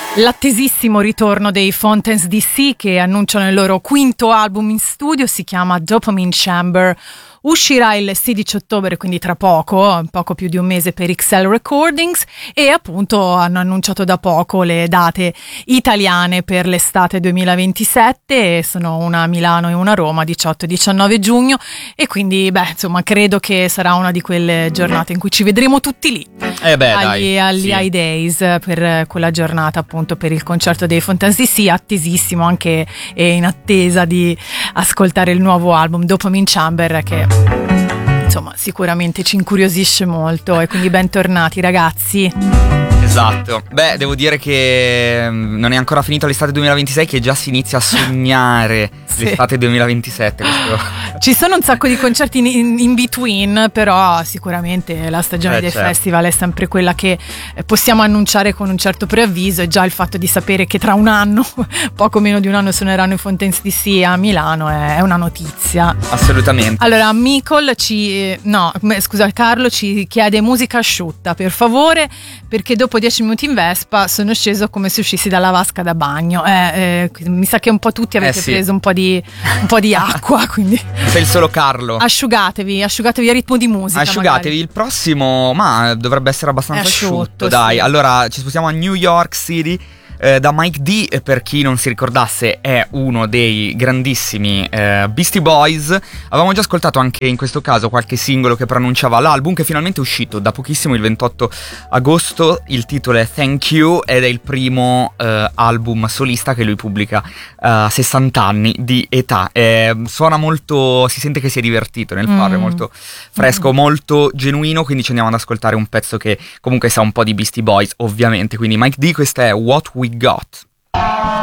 L'attesissimo ritorno dei Fontaines DC, che annunciano il loro quinto album in studio, si chiama Dopamine Chamber. Uscirà il 16 ottobre, quindi tra poco più di un mese per XL Recordings, e appunto hanno annunciato da poco le date italiane per l'estate 2027, sono una a Milano e una a Roma, 18 e 19 giugno, e quindi credo che sarà una di quelle giornate in cui ci vedremo tutti lì, agli High Days, per quella giornata appunto per il concerto dei Fontaines DC, attesissimo anche e in attesa di ascoltare il nuovo album Dopamine Chamber, che insomma sicuramente ci incuriosisce molto, e quindi bentornati ragazzi. Esatto, devo dire che non è ancora finita l'estate 2026 che già si inizia a sognare l'estate 2027. Ci sono un sacco di concerti in between, però sicuramente la stagione del festival è sempre quella che possiamo annunciare con un certo preavviso, e già il fatto di sapere che tra un anno, poco meno di un anno, suoneranno i Fontaines DC a Milano è una notizia. Assolutamente. Allora Carlo ci chiede musica asciutta per favore, perché dopo 10 minuti in Vespa sono sceso come se uscissi dalla vasca da bagno. Mi sa che un po' tutti avete preso un po' di acqua, quindi sei il solo Carlo. Asciugatevi a ritmo di musica. Asciugatevi, magari. Il prossimo dovrebbe essere abbastanza asciutto, dai. Sì. Allora ci spostiamo a New York City. Da Mike D, per chi non si ricordasse, è uno dei grandissimi Beastie Boys. Avevamo già ascoltato anche in questo caso qualche singolo che preannunciava l'album, che finalmente è uscito da pochissimo, il 28 agosto. Il titolo è Thank You ed è il primo album solista che lui pubblica a 60 anni di età. Suona molto, si sente che si è divertito nel farlo, è molto fresco, molto genuino, quindi ci andiamo ad ascoltare un pezzo che comunque sa un po' di Beastie Boys, ovviamente. Quindi Mike D, questa è What We Got.